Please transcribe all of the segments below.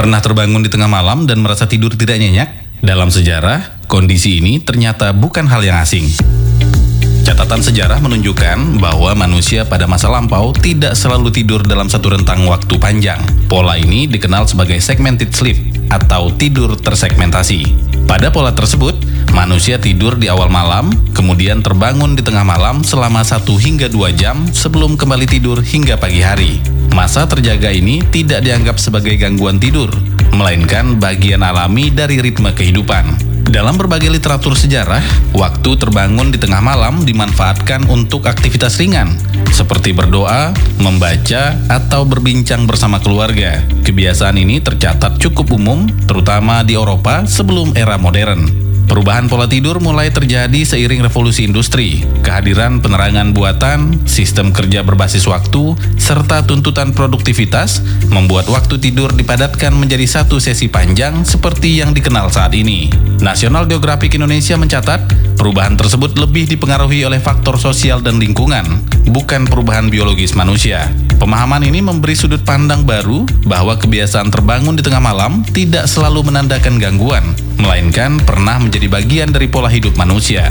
Pernah terbangun di tengah malam dan merasa tidur tidak nyenyak? Dalam sejarah, kondisi ini ternyata bukan hal yang asing. Catatan sejarah menunjukkan bahwa manusia pada masa lampau tidak selalu tidur dalam satu rentang waktu panjang. Pola ini dikenal sebagai segmented sleep atau tidur tersegmentasi. Pada pola tersebut, manusia tidur di awal malam, kemudian terbangun di tengah malam selama 1 hingga 2 jam sebelum kembali tidur hingga pagi hari. Masa terjaga ini tidak dianggap sebagai gangguan tidur, melainkan bagian alami dari ritme kehidupan. Dalam berbagai literatur sejarah, waktu terbangun di tengah malam dimanfaatkan untuk aktivitas ringan, seperti berdoa, membaca, atau berbincang bersama keluarga. Kebiasaan ini tercatat cukup umum, terutama di Eropa sebelum era modern. Perubahan pola tidur mulai terjadi seiring revolusi industri, kehadiran penerangan buatan, sistem kerja berbasis waktu, serta tuntutan produktivitas membuat waktu tidur dipadatkan menjadi satu sesi panjang seperti yang dikenal saat ini. National Geographic Indonesia mencatat, perubahan tersebut lebih dipengaruhi oleh faktor sosial dan lingkungan, bukan perubahan biologis manusia. Pemahaman ini memberi sudut pandang baru bahwa kebiasaan terbangun di tengah malam tidak selalu menandakan gangguan, melainkan pernah menjadi bagian dari pola hidup manusia.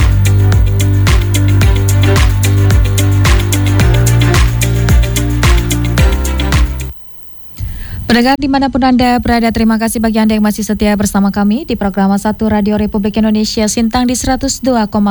Pendengar dimanapun Anda berada, terima kasih bagi Anda yang masih setia bersama kami di program 1 Radio Republik Indonesia Sintang di 102,5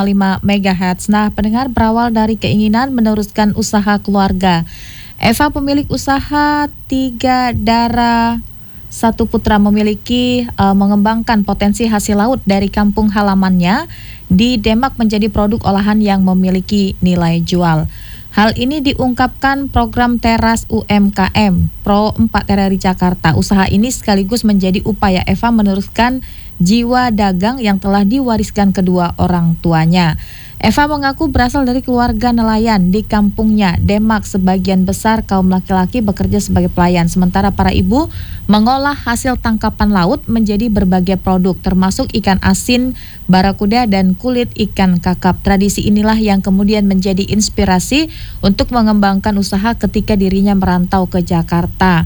MHz. Nah, pendengar, berawal dari keinginan meneruskan usaha keluarga, Eva, pemilik usaha 3 darah 1 putra, memiliki mengembangkan potensi hasil laut dari kampung halamannya di Demak menjadi produk olahan yang memiliki nilai jual. Hal ini diungkapkan program Teras UMKM Pro 4 RRI Jakarta. Usaha ini sekaligus menjadi upaya Eva meneruskan jiwa dagang yang telah diwariskan kedua orang tuanya. Eva mengaku berasal dari keluarga nelayan di kampungnya, Demak. Sebagian besar kaum laki-laki bekerja sebagai pelayan, sementara para ibu mengolah hasil tangkapan laut menjadi berbagai produk, termasuk ikan asin, barakuda, dan kulit ikan kakap. Tradisi inilah yang kemudian menjadi inspirasi untuk mengembangkan usaha ketika dirinya merantau ke Jakarta.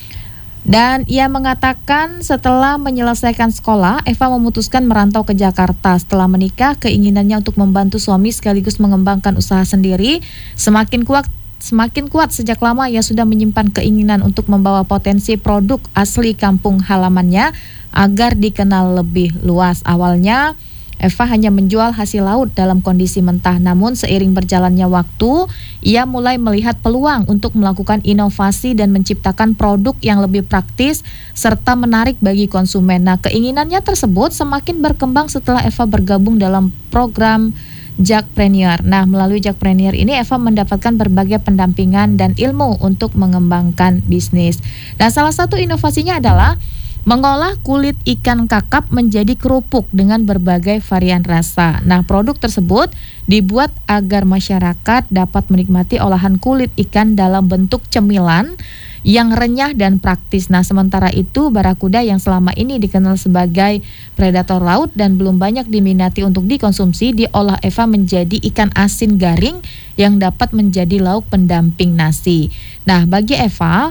Dan ia mengatakan setelah menyelesaikan sekolah, Eva memutuskan merantau ke Jakarta. Setelah menikah, keinginannya untuk membantu suami sekaligus mengembangkan usaha sendiri semakin kuat sejak lama. Ia sudah menyimpan keinginan untuk membawa potensi produk asli kampung halamannya agar dikenal lebih luas. Awalnya Eva hanya menjual hasil laut dalam kondisi mentah, namun seiring berjalannya waktu, ia mulai melihat peluang untuk melakukan inovasi dan menciptakan produk yang lebih praktis serta menarik bagi konsumen. Nah, keinginannya tersebut semakin berkembang setelah Eva bergabung dalam program Jakpreneur. Nah, melalui Jakpreneur ini Eva mendapatkan berbagai pendampingan dan ilmu untuk mengembangkan bisnis. Dan salah satu inovasinya adalah mengolah kulit ikan kakap menjadi kerupuk dengan berbagai varian rasa. Nah, produk tersebut dibuat agar masyarakat dapat menikmati olahan kulit ikan dalam bentuk cemilan yang renyah dan praktis. Nah, sementara itu barakuda yang selama ini dikenal sebagai predator laut dan belum banyak diminati untuk dikonsumsi, diolah Eva menjadi ikan asin garing yang dapat menjadi lauk pendamping nasi. Nah, bagi Eva,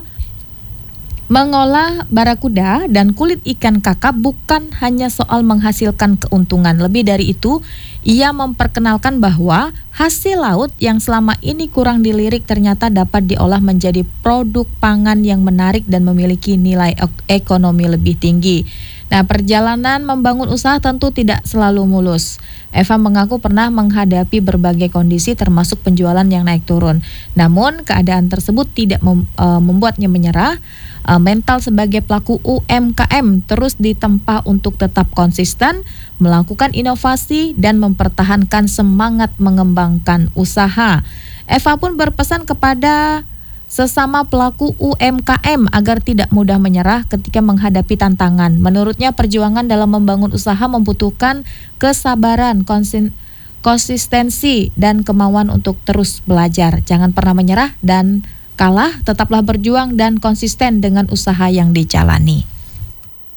mengolah barakuda dan kulit ikan kakap bukan hanya soal menghasilkan keuntungan. Lebih dari itu, ia memperkenalkan bahwa hasil laut yang selama ini kurang dilirik ternyata dapat diolah menjadi produk pangan yang menarik dan memiliki nilai ekonomi lebih tinggi. Nah, perjalanan membangun usaha tentu tidak selalu mulus. Eva mengaku pernah menghadapi berbagai kondisi termasuk penjualan yang naik turun. Namun, keadaan tersebut tidak membuatnya menyerah. Mental sebagai pelaku UMKM terus ditempa untuk tetap konsisten, melakukan inovasi, dan mempertahankan semangat mengembangkan usaha. Eva pun berpesan kepada sesama pelaku UMKM agar tidak mudah menyerah ketika menghadapi tantangan. Menurutnya, perjuangan dalam membangun usaha membutuhkan kesabaran, konsistensi, dan kemauan untuk terus belajar. Jangan pernah menyerah dan kalah, tetaplah berjuang dan konsisten dengan usaha yang dijalani.